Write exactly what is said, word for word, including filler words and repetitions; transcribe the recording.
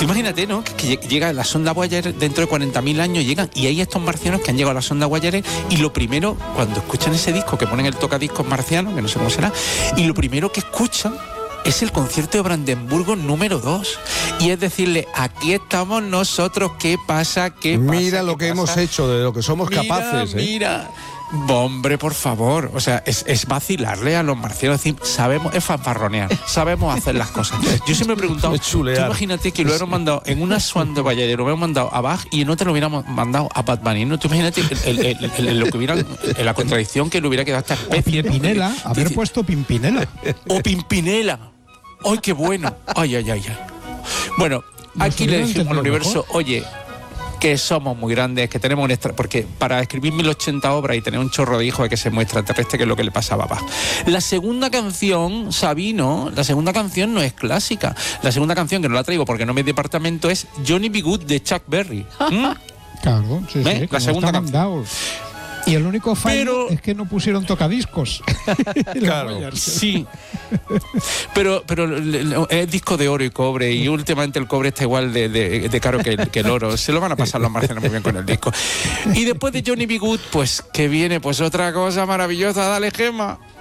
Tú imagínate, ¿no? Que, que llega la sonda Voyager dentro de cuarenta mil años, llegan y hay estos marcianos que han llegado a la sonda Voyager y lo primero, cuando escuchan ese disco, que ponen el tocadiscos marciano, que no sé cómo será, y lo primero que escuchan es el concierto de Brandenburgo número dos. Y es decirle, aquí estamos nosotros, ¿qué pasa? ¿Qué pasa? Mira lo que pasa? hemos hecho, de lo que somos mira, capaces. ¿eh? Mira, hombre, por favor. O sea, es, es vacilarle a los marcianos. Decir, sabemos, es fanfarronear, sabemos hacer las cosas. Yo siempre me he preguntado, tú imagínate que lo hubiéramos mandado en una Swan de Voyager, lo hubiéramos mandado a Bach y en otra lo hubiéramos mandado a Bad Bunny, ¿no? Tú imagínate el, el, el, el, el, lo que hubiera, la contradicción que le hubiera quedado a esta especie. O Pimpinela, ¿no? haber Dice, puesto Pimpinela. O Pimpinela. ¡Ay, qué bueno! ¡Ay, ay, ay! ay. Bueno, aquí le dijimos al universo, mejor. Oye, que somos muy grandes, que tenemos un extra... Porque para escribir mil ochenta obras y tener un chorro de hijos hay que ser muy extraterrestre, que es lo que le pasaba a Bach. La segunda canción, Sabino, la segunda canción no es clásica. La segunda canción, que no la traigo porque no es mi departamento, es Johnny B. Good de Chuck Berry. ¿Mm? Claro, sí, ¿Eh? sí. La segunda canción. Y el único fallo pero, es que no pusieron tocadiscos. Claro. Sí. Pero, pero es disco de oro y cobre, y últimamente el cobre está igual de, de, de caro que el, que el oro. Se lo van a pasar los marcianos muy bien con el disco. Y después de Johnny B. Good, pues que viene pues otra cosa maravillosa. Dale, Gemma.